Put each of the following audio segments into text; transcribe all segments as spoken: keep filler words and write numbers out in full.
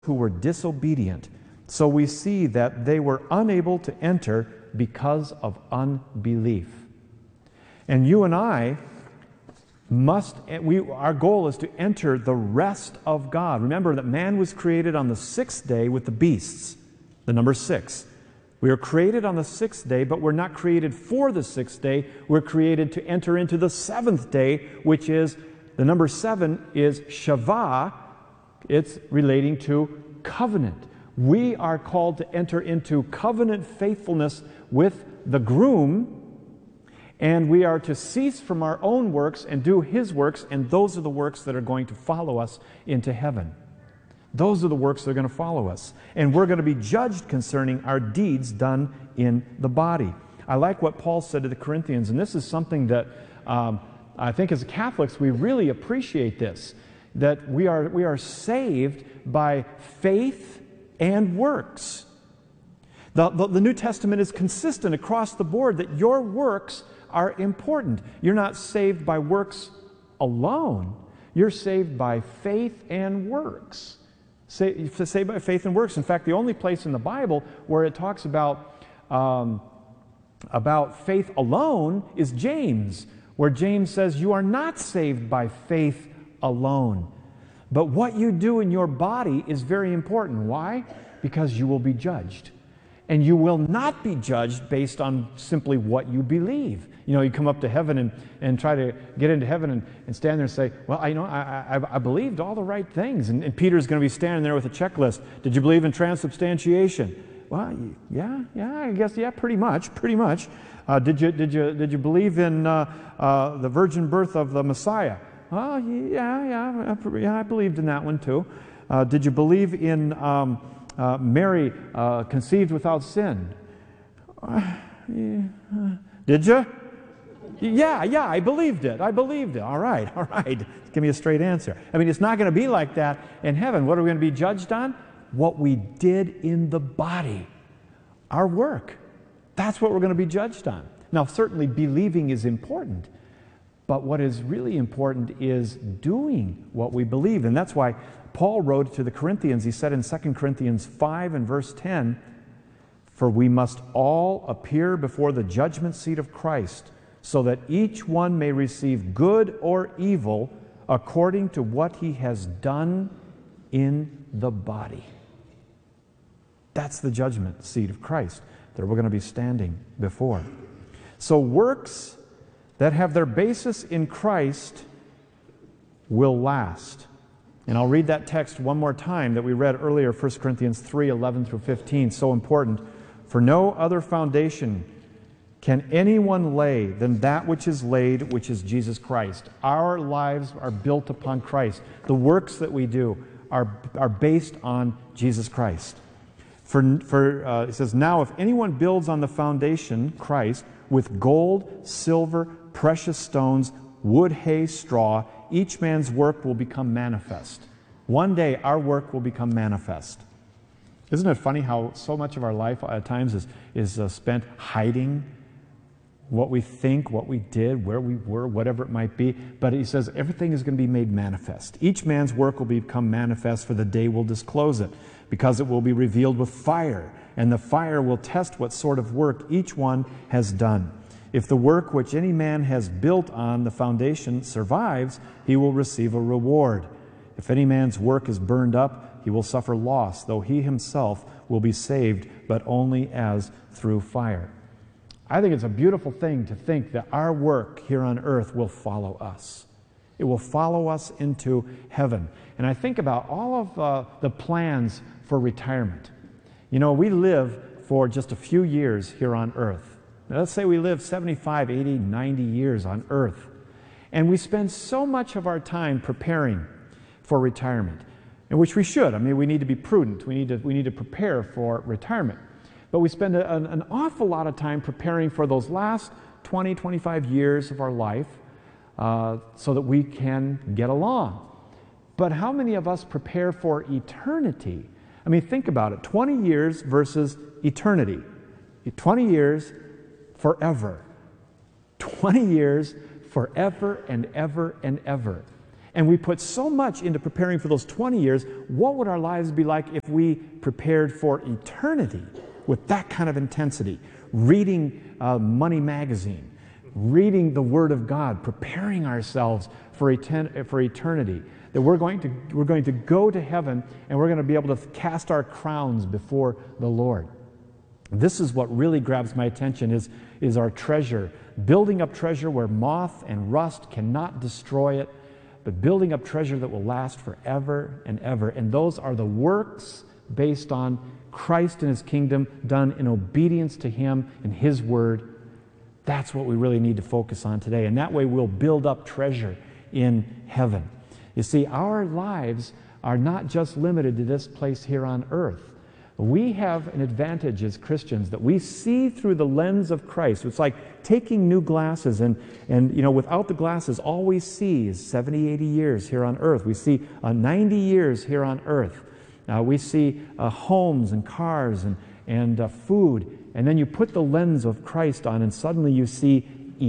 who were disobedient. So we see that they were unable to enter because of unbelief. And you and I must, we, our goal is to enter the rest of God. Remember that man was created on the sixth day with the beasts, the number six. We are created on the sixth day, but we're not created for the sixth day. We're created to enter into the seventh day, which is, the number seven is Shavah. It's relating to covenant. We are called to enter into covenant faithfulness with the groom, and we are to cease from our own works and do his works, and those are the works that are going to follow us into heaven. Those are the works that are going to follow us. And we're going to be judged concerning our deeds done in the body. I like what Paul said to the Corinthians, and this is something that um, I think as Catholics we really appreciate this, that we are, we are saved by faith and works. The, the, the New Testament is consistent across the board that your works are important. You're not saved by works alone. You're saved by faith and works. Saved, saved by faith and works. In fact, the only place in the Bible where it talks about, um, about faith alone is James, where James says you are not saved by faith alone. But what you do in your body is very important. Why? Because you will be judged. And you will not be judged based on simply what you believe. You know, you come up to heaven and, and try to get into heaven and, and stand there and say, well, I know I, I, I believed all the right things. And, and Peter's going to be standing there with a checklist. Did you believe in transubstantiation? Well, yeah, yeah, I guess, yeah, pretty much, pretty much. Uh, did you did you did you believe in uh, uh, the virgin birth of the Messiah? Oh, yeah, yeah, yeah, I believed in that one too. Uh, did you believe in um, uh, Mary uh, conceived without sin? Uh, yeah. Did you? Yeah, yeah, I believed it. I believed it. All right, all right. Give me a straight answer. I mean, it's not going to be like that in heaven. What are we going to be judged on? What we did in the body. Our work. That's what we're going to be judged on. Now, certainly believing is important. But what is really important is doing what we believe. And that's why Paul wrote to the Corinthians, he said in Second Corinthians five and verse ten, "For we must all appear before the judgment seat of Christ, so that each one may receive good or evil according to what he has done in the body." That's the judgment seat of Christ that we're going to be standing before. So works that have their basis in Christ will last. And I'll read that text one more time that we read earlier, First Corinthians three, eleven through fifteen, so important. "For no other foundation can anyone lay than that which is laid, which is Jesus Christ." Our lives are built upon Christ. The works that we do are, are based on Jesus Christ. For, for uh, it says, "Now if anyone builds on the foundation, Christ, with gold, silver, precious stones, wood, hay, straw, each man's work will become manifest." One day our work will become manifest. Isn't it funny how so much of our life at times is, is uh, spent hiding what we think, what we did, where we were, whatever it might be. But he says everything is going to be made manifest. Each man's work will become manifest, for the day will disclose it, because it will be revealed with fire, and the fire will test what sort of work each one has done. If the work which any man has built on the foundation survives, he will receive a reward. If any man's work is burned up, he will suffer loss, though he himself will be saved, but only as through fire. I think it's a beautiful thing to think that our work here on earth will follow us. It will follow us into heaven. And I think about all of uh, the plans for retirement. You know, we live for just a few years here on earth. Now, let's say we live seventy-five, eighty, ninety years on earth. And we spend so much of our time preparing for retirement, in which we should. I mean, we need to be prudent. We need to, we need to prepare for retirement. But we spend a, an, an awful lot of time preparing for those last twenty, twenty-five years of our life uh, so that we can get along. But how many of us prepare for eternity? I mean, think about it. twenty years versus eternity. twenty years forever. twenty years forever and ever and ever. And we put so much into preparing for those twenty years. What would our lives be like if we prepared for eternity with that kind of intensity? Reading uh, Money Magazine, reading the Word of God, preparing ourselves for, eten- for eternity. That we're going to we're going to go to heaven and we're going to be able to cast our crowns before the Lord. This is what really grabs my attention, is, is our treasure. Building up treasure where moth and rust cannot destroy it, but building up treasure that will last forever and ever. And those are the works based on Christ and His kingdom, done in obedience to Him and His Word. That's what we really need to focus on today. And that way we'll build up treasure in heaven. You see, our lives are not just limited to this place here on earth. We have an advantage as Christians that we see through the lens of Christ. It's like taking new glasses, and, and you know, without the glasses, all we see is seventy, eighty years here on earth. We see uh, ninety years here on earth. Uh, we see uh, homes and cars and, and uh, food, and then you put the lens of Christ on, and suddenly you see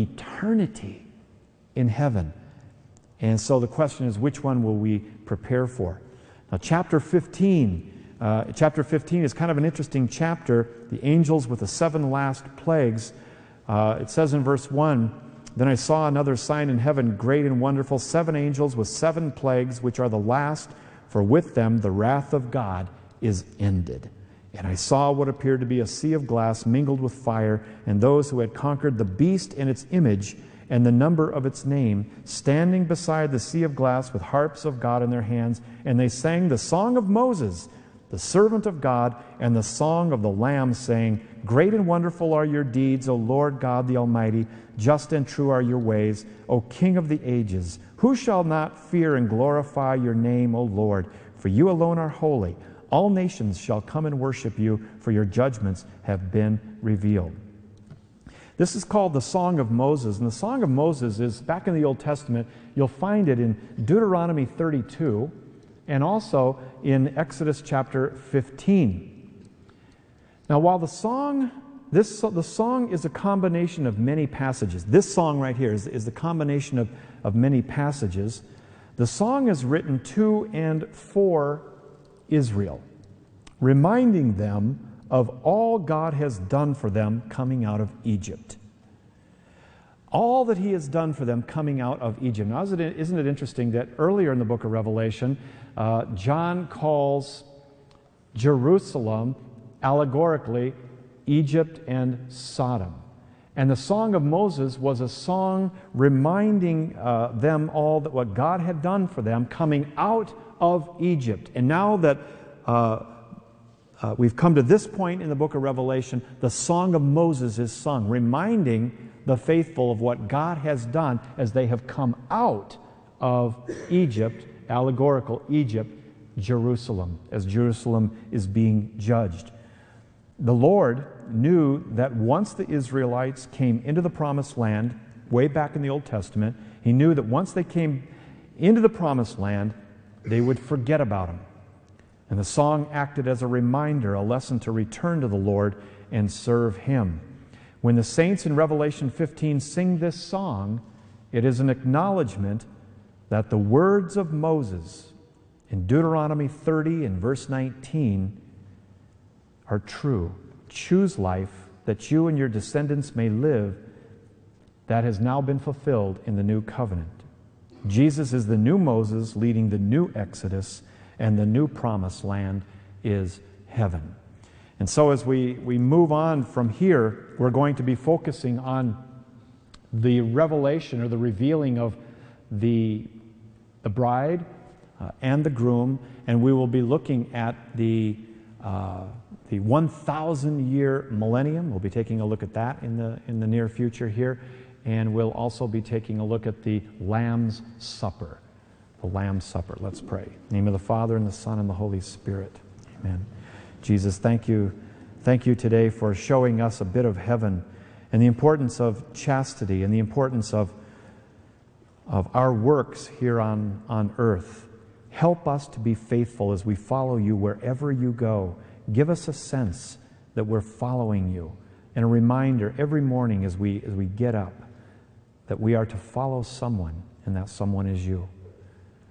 eternity in heaven. And so the question is, which one will we prepare for? Now, chapter fifteen. Uh, chapter fifteen is kind of an interesting chapter. The angels with the seven last plagues. Uh, it says in verse one, "Then I saw another sign in heaven, great and wonderful, seven angels with seven plagues, which are the last, for with them the wrath of God is ended. And I saw what appeared to be a sea of glass mingled with fire, and those who had conquered the beast and its image, and the number of its name, standing beside the sea of glass with harps of God in their hands. And they sang the song of Moses, the servant of God, and the song of the Lamb, saying, Great and wonderful are your deeds, O Lord God the Almighty. Just and true are your ways, O King of the ages. Who shall not fear and glorify your name, O Lord? For you alone are holy. All nations shall come and worship you, for your judgments have been revealed." This is called the Song of Moses. And the Song of Moses is, back in the Old Testament, you'll find it in Deuteronomy thirty-two, and also in Exodus chapter fifteen. Now, while the song, this the song is a combination of many passages. This song right here is, is the combination of, of many passages. The song is written to and for Israel, reminding them of all God has done for them coming out of Egypt. All that He has done for them coming out of Egypt. Now, isn't it, isn't it interesting that earlier in the book of Revelation, uh, John calls Jerusalem, allegorically, Egypt and Sodom. And the Song of Moses was a song reminding uh, them all that what God had done for them coming out of Egypt. And now that uh, uh, we've come to this point in the book of Revelation, the Song of Moses is sung, reminding the faithful of what God has done as they have come out of Egypt, allegorical Egypt, Jerusalem, as Jerusalem is being judged. The Lord knew that once the Israelites came into the promised land, way back in the Old Testament, He knew that once they came into the promised land, they would forget about Him. And the song acted as a reminder, a lesson to return to the Lord and serve Him. When the saints in Revelation fifteen sing this song, it is an acknowledgement that the words of Moses in Deuteronomy thirty and verse nineteen are true. Choose life that you and your descendants may live. That has now been fulfilled in the new covenant. Jesus is the new Moses leading the new Exodus, and the new promised land is heaven. And so as we, we move on from here, we're going to be focusing on the revelation or the revealing of the, the bride uh, and the groom, and we will be looking at the uh, the one thousand year millennium. We'll be taking a look at that in the in the near future here, and we'll also be taking a look at the Lamb's Supper. The Lamb's Supper. Let's pray. In the name of the Father, and the Son, and the Holy Spirit. Amen. Jesus, thank you. Thank you today for showing us a bit of heaven and the importance of chastity and the importance of, of our works here on, on earth. Help us to be faithful as we follow you wherever you go. Give us a sense that we're following you, and a reminder every morning as we, as we get up that we are to follow someone, and that someone is you.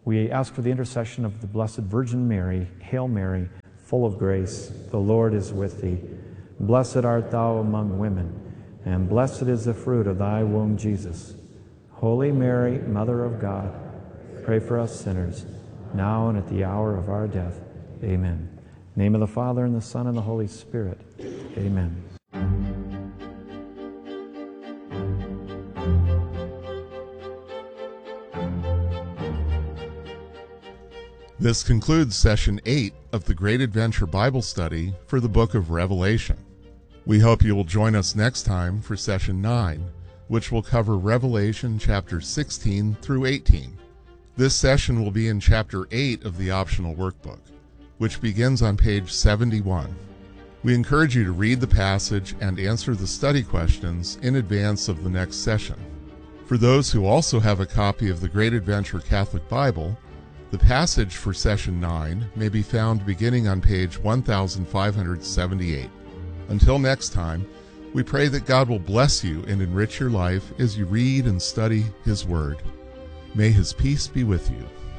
We ask for the intercession of the Blessed Virgin Mary. Hail Mary, full of grace, the Lord is with thee. Blessed art thou among women, and blessed is the fruit of thy womb, Jesus. Holy Mary, Mother of God, pray for us sinners, now and at the hour of our death. Amen. In the name of the Father, and the Son, and the Holy Spirit. Amen. This concludes session eight of the Great Adventure Bible Study for the book of Revelation. We hope you will join us next time for session nine, which will cover Revelation chapters sixteen through eighteen. This session will be in chapter eight of the optional workbook, which begins on page seventy-one. We encourage you to read the passage and answer the study questions in advance of the next session. For those who also have a copy of the Great Adventure Catholic Bible, the passage for session nine may be found beginning on page one thousand five hundred seventy-eight. Until next time, we pray that God will bless you and enrich your life as you read and study His Word. May His peace be with you.